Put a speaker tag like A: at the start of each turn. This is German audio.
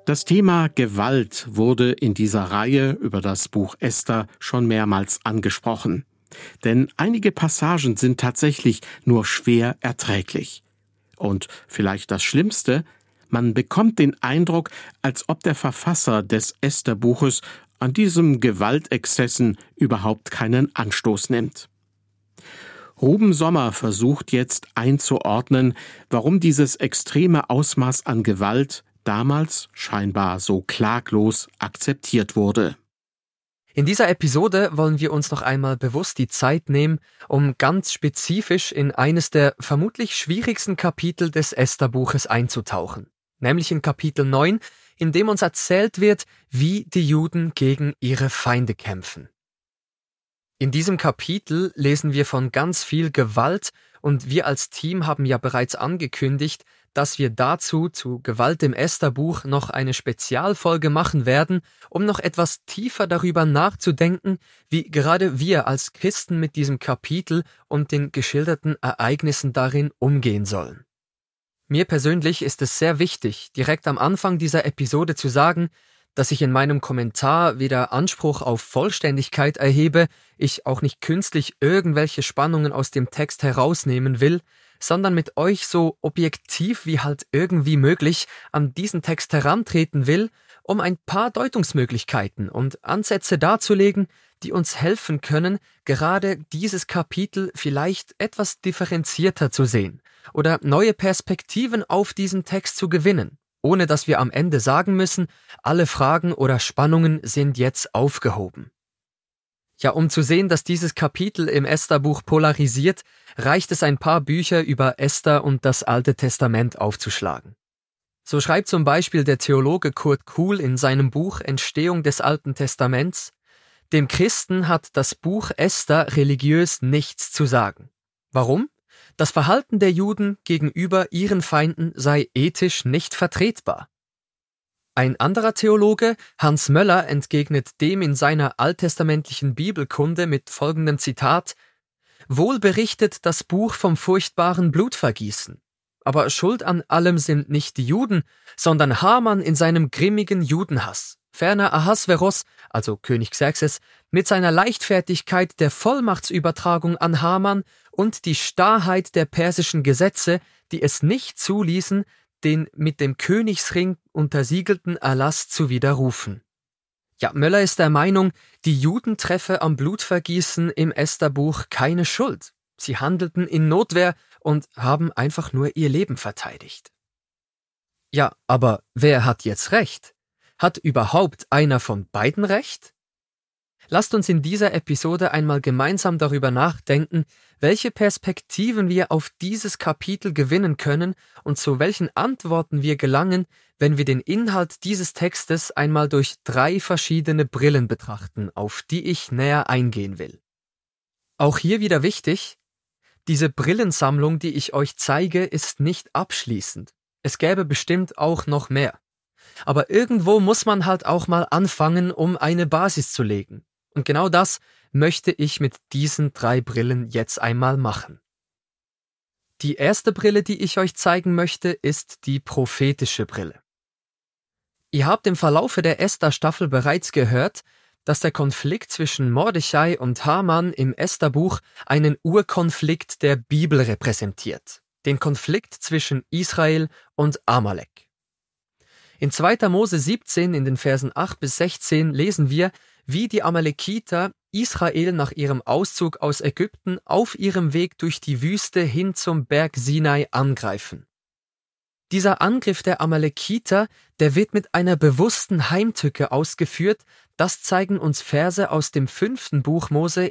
A: Das Thema Gewalt wurde in dieser Reihe über das Buch Esther schon mehrmals angesprochen. Denn einige Passagen sind tatsächlich nur schwer erträglich. Und vielleicht das Schlimmste, man bekommt den Eindruck, als ob der Verfasser des Esther-Buches an diesen Gewaltexzessen überhaupt keinen Anstoß nimmt. Ruben Sommer versucht jetzt einzuordnen, warum dieses extreme Ausmaß an Gewalt damals scheinbar so klaglos akzeptiert wurde.
B: In dieser Episode wollen wir uns noch einmal bewusst die Zeit nehmen, um ganz spezifisch in eines der vermutlich schwierigsten Kapitel des Esther-Buches einzutauchen, nämlich in Kapitel 9, in dem uns erzählt wird, wie die Juden gegen ihre Feinde kämpfen. In diesem Kapitel lesen wir von ganz viel Gewalt und wir als Team haben ja bereits angekündigt, dass wir dazu zu Gewalt im Esther-Buch noch eine Spezialfolge machen werden, um noch etwas tiefer darüber nachzudenken, wie gerade wir als Christen mit diesem Kapitel und den geschilderten Ereignissen darin umgehen sollen. Mir persönlich ist es sehr wichtig, direkt am Anfang dieser Episode zu sagen, dass ich in meinem Kommentar weder Anspruch auf Vollständigkeit erhebe, ich auch nicht künstlich irgendwelche Spannungen aus dem Text herausnehmen will, sondern mit euch so objektiv wie halt irgendwie möglich an diesen Text herantreten will, um ein paar Deutungsmöglichkeiten und Ansätze darzulegen, die uns helfen können, gerade dieses Kapitel vielleicht etwas differenzierter zu sehen oder neue Perspektiven auf diesen Text zu gewinnen, ohne dass wir am Ende sagen müssen, alle Fragen oder Spannungen sind jetzt aufgehoben. Ja, um zu sehen, dass dieses Kapitel im Esther-Buch polarisiert, reicht es ein paar Bücher über Esther und das Alte Testament aufzuschlagen. So schreibt zum Beispiel der Theologe Kurt Kuhl in seinem Buch Entstehung des Alten Testaments: Dem Christen hat das Buch Esther religiös nichts zu sagen. Warum? Das Verhalten der Juden gegenüber ihren Feinden sei ethisch nicht vertretbar. Ein anderer Theologe, Hans Möller, entgegnet dem in seiner alttestamentlichen Bibelkunde mit folgendem Zitat: Wohl berichtet das Buch vom furchtbaren Blutvergießen, aber schuld an allem sind nicht die Juden, sondern Haman in seinem grimmigen Judenhass, ferner Ahasveros, also König Xerxes, mit seiner Leichtfertigkeit der Vollmachtsübertragung an Haman und die Starrheit der persischen Gesetze, die es nicht zuließen, den mit dem Königsring untersiegelten Erlass zu widerrufen. Ja, Möller ist der Meinung, die Juden treffe am Blutvergießen im Esther-Buch keine Schuld. Sie handelten in Notwehr und haben einfach nur ihr Leben verteidigt. Ja, aber wer hat jetzt recht? Hat überhaupt einer von beiden recht? Lasst uns in dieser Episode einmal gemeinsam darüber nachdenken, welche Perspektiven wir auf dieses Kapitel gewinnen können und zu welchen Antworten wir gelangen, wenn wir den Inhalt dieses Textes einmal durch 3 verschiedene Brillen betrachten, auf die ich näher eingehen will. Auch hier wieder wichtig: Diese Brillensammlung, die ich euch zeige, ist nicht abschließend. Es gäbe bestimmt auch noch mehr. Aber irgendwo muss man halt auch mal anfangen, um eine Basis zu legen. Und genau das möchte ich mit diesen 3 Brillen jetzt einmal machen. Die erste Brille, die ich euch zeigen möchte, ist die prophetische Brille. Ihr habt im Verlaufe der Esther-Staffel bereits gehört, dass der Konflikt zwischen Mordechai und Haman im Esther-Buch einen Urkonflikt der Bibel repräsentiert, den Konflikt zwischen Israel und Amalek. In 2. Mose 17 in den Versen 8 bis 16 lesen wir, wie die Amalekiter Israel nach ihrem Auszug aus Ägypten auf ihrem Weg durch die Wüste hin zum Berg Sinai angreifen. Dieser Angriff der Amalekiter, der wird mit einer bewussten Heimtücke ausgeführt, das zeigen uns Verse aus dem 5. Buch Mose